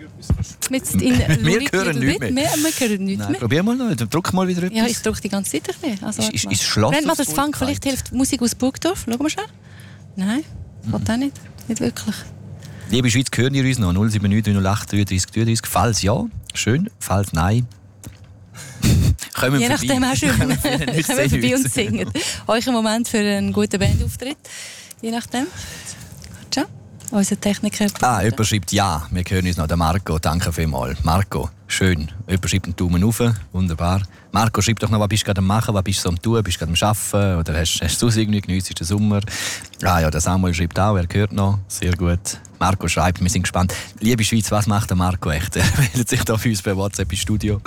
Jetzt in Wir hören nichts mehr. Wir hören nichts mehr. Probier mal noch, drück mal wieder etwas. Ja, ich drücke die ganze Zeit ein bisschen. Also, ist Schloss Nennt man das aus Funk? Vielleicht hilft Musik aus Burgdorf. Schauen wir schnell. Nein, geht auch nicht. Nicht wirklich. Liebe Schweiz, hören ihr uns noch? 079 308 33 33. Falls ja, schön. Falls nein, kommen je nachdem auch schön. Kommen wir vorbei und singen. Euch ein Moment für einen guten Bandauftritt. Je nachdem. Ciao. Unser Techniker. Jemand schreibt ja, wir hören uns noch. Der Marco, danke vielmals. Marco, schön. Jemand schreibt einen Daumen rauf, wunderbar. Marco, schreib doch noch, was bist du gerade am machen, was bist du am tun, bist du gerade am Arbeiten oder hast du sonst irgendwie geniesst den Sommer? Ja, der Samuel schreibt auch, er hört noch, sehr gut. Marco schreibt, wir sind gespannt. Liebe Schweiz, was macht der Marco echt? Er meldet sich da für uns bei WhatsApp ins Studio.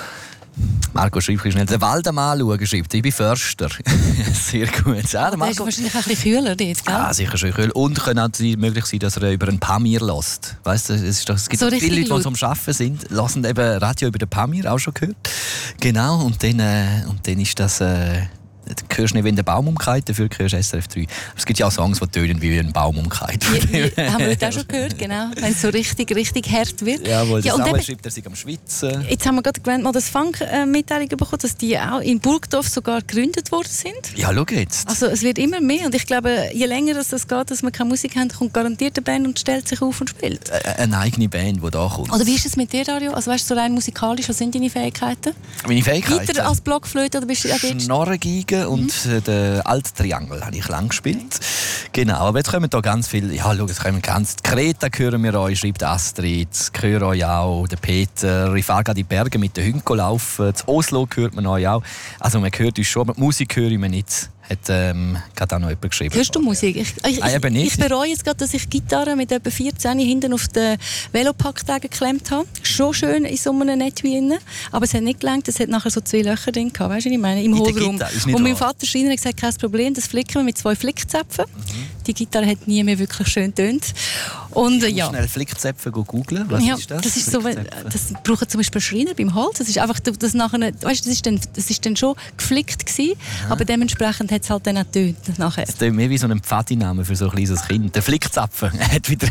Marco schreibt schnell, den Wald einmal anschauen, schreibt. Ich bin Förster. Sehr gut. Ja, der Marco ist wahrscheinlich ein bisschen kühler dort, gell? Sicher schön kühl. Und kann auch möglich sein, dass er über einen Pamir lässt. Weißt du, es gibt so viele Leute, die am Arbeiten sind, lassen eben Radio über den Pamir, auch schon gehört. Genau, und dann ist das... Du hörst nicht, wenn der Baum umkehrt, dafür hörst du SRF 3. Es gibt ja auch Songs, die tönen wie ein Baum umkehrt. Haben wir heute auch schon gehört, genau. Wenn es so richtig hart wird. Jawohl, der Samuel schreibt, er sei am Schwitzen. Jetzt haben wir gerade mal das Funk-Mitteilung bekommen, dass die auch in Burgdorf sogar gegründet worden sind. Ja, schau jetzt. Also es wird immer mehr. Und ich glaube, je länger das geht, dass wir keine Musik haben, kommt garantiert eine Band und stellt sich auf und spielt. Eine eigene Band, die da kommt. Oder wie ist es mit dir, Dario? Also weißt du, so rein musikalisch, was sind deine Fähigkeiten? Meine Fähigkeiten? Weiter als Blockflöte oder bist du Schnorrengeige und den Alttriangel habe ich lang gespielt. Genau, aber jetzt kommen da ganz viele, ja, schau, jetzt kommen ganz, Kreta hören wir euch, schreibt Astrid, hören euch auch, der Peter, ich fahre gerade in die Berge mit den Hunden laufen, das Oslo hört man euch auch. Also man hört uns schon, aber die Musik höre ich mir nicht. Hat gerade auch noch jemand geschrieben. Hörst du Musik? Ich bereue jetzt gerade, dass ich Gitarre mit etwa 14 hinten auf den Velopack geklemmt habe. Schon schön in so einem Etui drin. Aber es hat nicht gelangt, es hat nachher so 2 Löcher drin gehabt, weißt du, was ich meine? Im Hohlraum. Und mein Vater Schreiner hat gesagt, kein Problem, das flicken wir mit 2 Flickzäpfen. Die Gitarre hat nie mehr wirklich schön getönt. Und ja. Schnell Flickzäpfe googeln. Was ist das? Das ist so, das brauchen zum Beispiel Schreiner beim Holz. Das ist einfach, das nachher, weißt, das ist dann schon geflickt gewesen, aber dementsprechend hat es halt dann auch getönt nachher. Das klingt mehr wie so ein Pfadiname für so ein kleines Kind. Der Flickzapfen hat wieder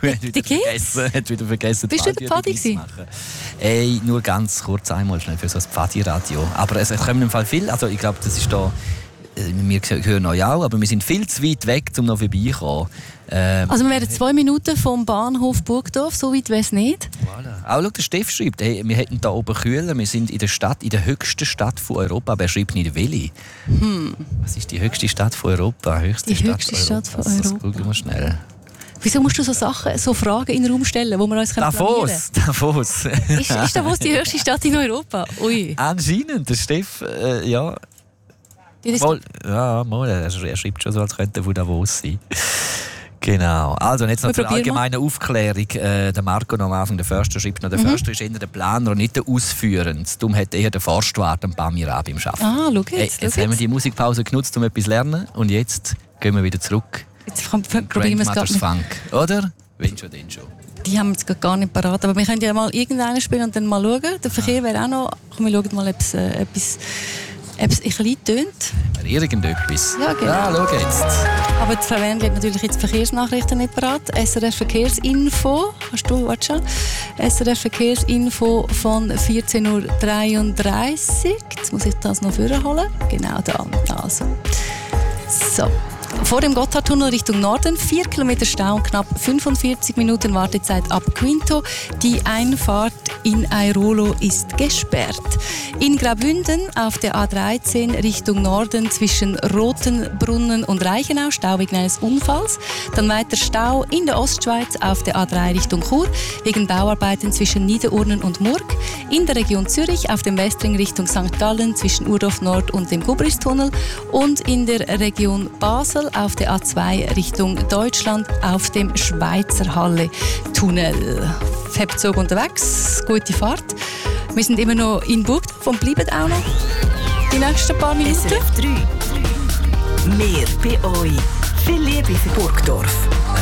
vergessen. Bist du der Pfadi gewesen? Ey, nur ganz kurz einmal schnell für so ein Pfadi-Radio. Aber es kommen im Fall viel. Also ich glaube, das ist da. Wir hören euch auch, aber wir sind viel zu weit weg, um noch vorbeizukommen. Also wir wären 2 Minuten vom Bahnhof Burgdorf, so weit wäre es nicht. Voilà. Auch schau, der Steff schreibt, hey, wir hätten da oben Kühler, wir sind in der Stadt, in der höchsten Stadt von Europa, aber er schreibt nicht Willi. Was ist die höchste Stadt von Europa? Die höchste Stadt von Europa. Das googeln wir schnell. Wieso musst du so Fragen in den Raum stellen, wo wir uns Davos. Ist Davos die höchste Stadt in Europa? Ui. Anscheinend, der Steff, ja... er schreibt schon so, als könnte er von Davos sein. Genau. Also jetzt noch zur allgemeinen Aufklärung. Der Marco noch am Anfang, der Förster schreibt noch, der Förster ist eher der Planer und nicht der Ausführende. Darum hat eher der Forstwart am Pamir an beim Arbeiten. Schau jetzt. Jetzt haben wir die Musikpause genutzt, um etwas zu lernen. Und jetzt gehen wir wieder zurück. Jetzt probieren wir es gerade. Funk, oder? Wenn schon, denn schon. Die haben wir jetzt gar nicht parat. Aber wir können ja mal irgendeinen spielen und dann mal schauen. Der Verkehr wäre auch noch... Wir schauen mal, ob es ein bisschen tönt. Irgendetwas. Ja, genau. Ja, schau jetzt. Aber die Frau Wendel hat natürlich jetzt die Verkehrsnachrichten nicht parat. SRF Verkehrsinfo. Hast du, warte schon. SRF Verkehrsinfo von 14.33 Uhr. Jetzt muss ich das noch vorholen. Genau da. Also. So. Vor dem Gotthardtunnel Richtung Norden 4 Kilometer Stau und knapp 45 Minuten Wartezeit ab Quinto. Die Einfahrt in Airolo ist gesperrt. In Graubünden auf der A13 Richtung Norden zwischen Rotenbrunnen und Reichenau Stau wegen eines Unfalls. Dann weiter Stau in der Ostschweiz auf der A3 Richtung Chur wegen Bauarbeiten zwischen Niederurnen und Murg. In der Region Zürich auf dem Westring Richtung St. Gallen zwischen Urdorf Nord und dem Gubristunnel. Und in der Region Basel auf der A2 Richtung Deutschland auf dem Schweizerhalle-Tunnel. Febzug unterwegs, gute Fahrt. Wir sind immer noch in Burgdorf und bleiben auch noch die nächsten paar Minuten. SRF 3. Mehr bei euch. Viel Liebe für Burgdorf. Ja.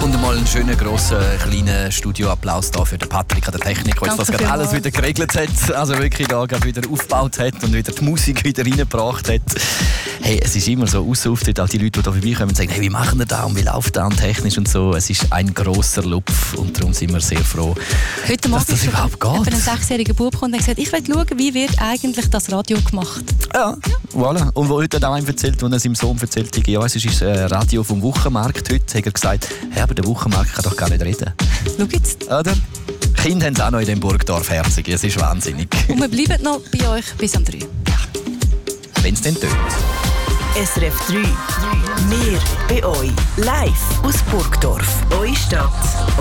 Und mal einen schönen, grossen, kleinen Studioapplaus da für den Patrick an der Technik, der das gerade alles wieder geregelt hat. Also wirklich da gerade wieder aufgebaut hat und wieder die Musik wieder reingebracht hat. Hey, es ist immer so ausauftritt, auch die Leute, die da vorbeikommen und sagen, hey, wie machen wir das und wie läuft das und technisch und so. Es ist ein grosser Lupf und darum sind wir sehr froh, heute Morgen dass das überhaupt geht. Ein 6-jähriger Bub kommt und hat gesagt, ich will schauen, wie wird eigentlich das Radio gemacht. Ja, voilà. Und wo heute auch einem erzählt, wo er seinem Sohn erzählt hat, ja, es ist ein Radio vom Wochenmarkt heute, hat er gesagt, hey, aber der Wochenmarkt kann doch gar nicht reden. Schau jetzt. Oder? Kinder haben es auch noch in dem Burgdorf herzig. Es ist wahnsinnig. Und wir bleiben noch bei euch bis um 3. Ja. Wenn es denn tönt. SRF 3. Wir bei euch. Live aus Burgdorf. Eure Stadt,